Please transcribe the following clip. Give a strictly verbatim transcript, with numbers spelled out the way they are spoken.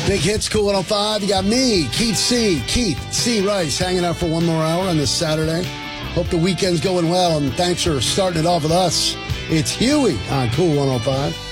Big Hits, Cool one oh five. You got me, Keith C. Keith C. Rice, hanging out for one more hour on this Saturday. Hope the weekend's going well, and thanks for starting it off with us. It's Huey on Cool one oh five.